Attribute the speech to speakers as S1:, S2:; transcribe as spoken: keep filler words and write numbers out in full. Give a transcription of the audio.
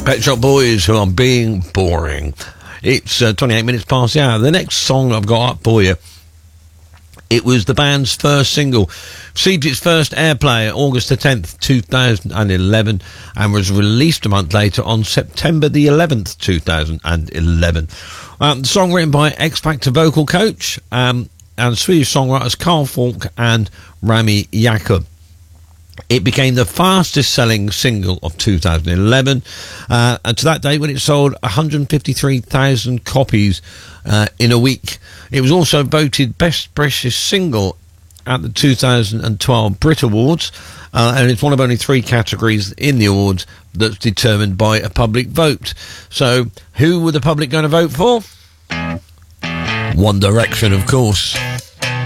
S1: Pet Shop Boys, who are being boring. It's uh, twenty-eight minutes past the hour. The next song I've got up for you, it was the band's first single. Received its first airplay August the tenth, two thousand eleven, and was released a month later on September the eleventh, two thousand eleven. Um, the song written by X Factor vocal coach um, and Swedish songwriters Carl Falk and Rami Jakob. It became the fastest selling single of two thousand eleven, uh, and to that date when it sold one hundred fifty-three thousand copies uh, in a week. It was also voted Best British Single at the two thousand twelve Brit Awards, uh, and it's one of only three categories in the awards that's determined by a public vote. So, who were the public going to vote for? One Direction, of course.